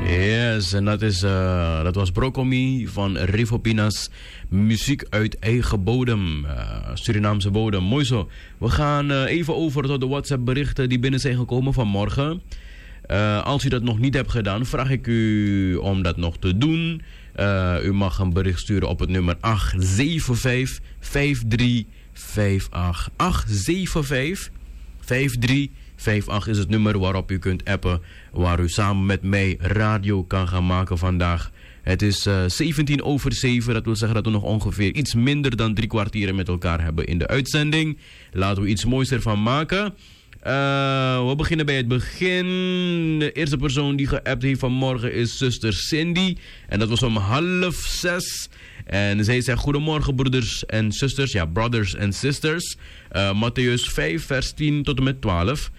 Yes, en dat was Broccoli van Revopinas. Muziek uit eigen bodem, Surinaamse bodem. Mooi zo. We gaan even over tot de WhatsApp berichten die binnen zijn gekomen vanmorgen. Als u dat nog niet hebt gedaan, vraag ik u om dat nog te doen. U mag een bericht sturen op het nummer 875 5358. 875 5358 is het nummer waarop u kunt appen, waar u samen met mij radio kan gaan maken vandaag. Het is 17 over 7, dat wil zeggen dat we nog ongeveer iets minder dan 3 kwartieren met elkaar hebben in de uitzending. Laten we iets moois ervan maken. We beginnen bij het begin. De eerste persoon die geappt heeft vanmorgen is zuster Cindy. En dat was om 5:30. En zij zegt: goedemorgen broeders en zusters. Ja, brothers en sisters. Mattheüs 5 vers 10 tot en met 12.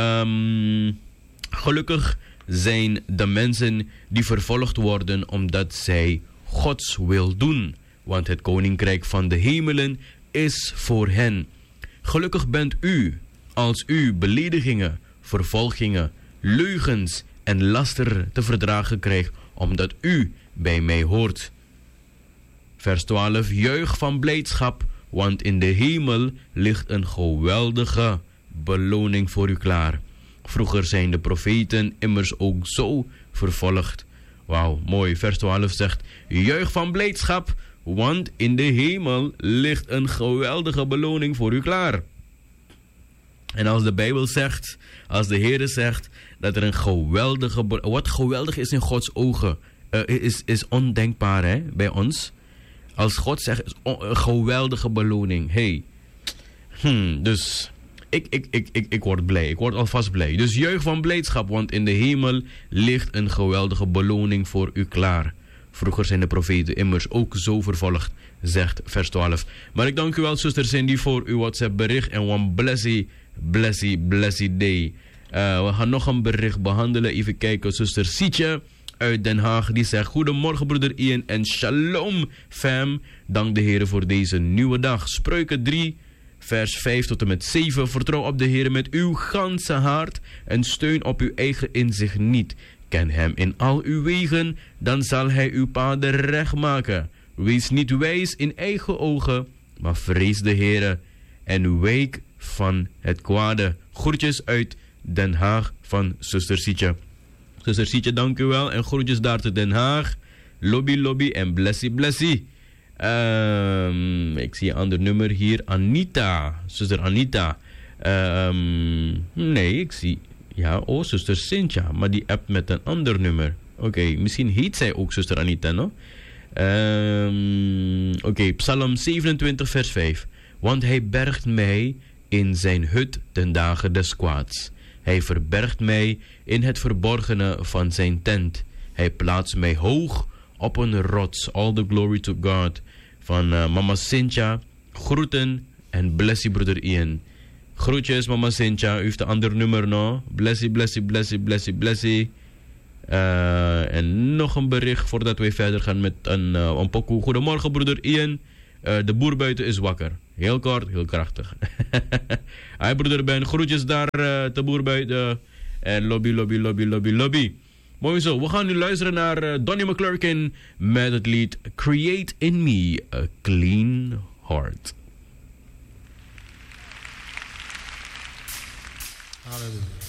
Gelukkig zijn de mensen die vervolgd worden omdat zij Gods wil doen. Want het koninkrijk van de hemelen is voor hen. Gelukkig bent u als u beledigingen, vervolgingen, leugens en laster te verdragen krijgt, omdat u bij mij hoort. Vers 12. Juich van blijdschap, want in de hemel ligt een geweldige beloning voor u klaar. Vroeger zijn de profeten immers ook zo vervolgd. Wauw, mooi. Vers 12 zegt: juich van blijdschap, want in de hemel ligt een geweldige beloning voor u klaar. En als de Bijbel zegt, als de Heer zegt dat er een geweldige... Wat geweldig is in Gods ogen, is ondenkbaar hè, bij ons. Als God zegt, is een geweldige beloning. Hey. Dus ik word blij. Ik word alvast blij. Dus juich van blijdschap, want in de hemel ligt een geweldige beloning voor u klaar. Vroeger zijn de profeten immers ook zo vervolgd, zegt vers 12. Maar ik dank u wel, zuster Cindy, voor uw WhatsApp bericht. En one blessy day. We gaan nog een bericht behandelen. Even kijken, zuster Sietje uit Den Haag. Die zegt: goedemorgen broeder Ian en shalom fam. Dank de Heer voor deze nieuwe dag. Spreuken 3 vers 5 tot en met 7. Vertrouw op de Heer met uw ganse hart en steun op uw eigen inzicht niet. Ken hem in al uw wegen, dan zal hij uw paden recht maken. Wees niet wijs in eigen ogen, maar vrees de Heer en wijk van het kwade. Groetjes uit Den Haag van zuster Sietje. Zuster Sietje, dank u wel. En groetjes daar te Den Haag. Lobby en blessy. Ik zie een ander nummer hier. Anita. Zuster Anita. Nee, ik zie... Ja, zuster Cynthia. Maar die appt met een ander nummer. Oké, misschien heet zij ook zuster Anita, no? Psalm 27 vers 5. Want hij bergt mij in zijn hut ten dagen des kwaads. Hij verbergt mij in het verborgene van zijn tent. Hij plaatst mij hoog op een rots. All the glory to God. Van mama Cynthia. Groeten en blessy broeder Ian. Groetjes mama Cynthia. U heeft een ander nummer no. Blessy. En nog een bericht voordat we verder gaan met een pokoe. Goedemorgen broeder Ian. De boer buiten is wakker. Heel kort, heel krachtig. Hi broeder Ben, groetjes daar te boer buiten. En lobby. Mooi zo, we gaan nu luisteren naar Donnie McClurkin met het lied Create in Me a Clean Heart. Hallelujah.